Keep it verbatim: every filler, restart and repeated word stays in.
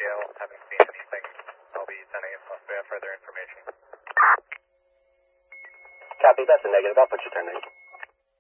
L, haven't seen anything. I'll be sending if we have further information. Copy, that's a negative. I'll put you turn in.